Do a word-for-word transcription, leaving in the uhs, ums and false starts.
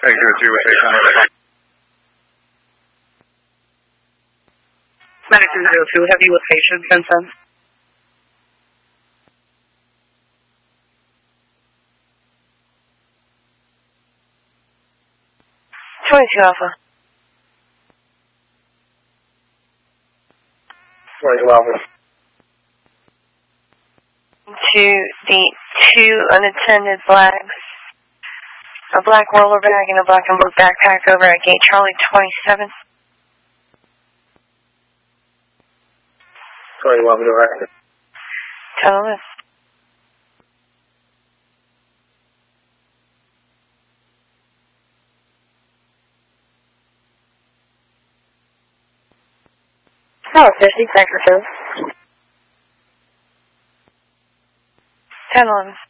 Exit two with patient number. Medic zero two, heavy with patient, ten ten. twenty-two Alpha. twenty-two Alpha. To the two unattended blacks, a black roller bag and a black and blue backpack over at gate Charlie twenty-seven. twenty-one direct. Tell them this. Oh, fifty, sector two. ten eleven.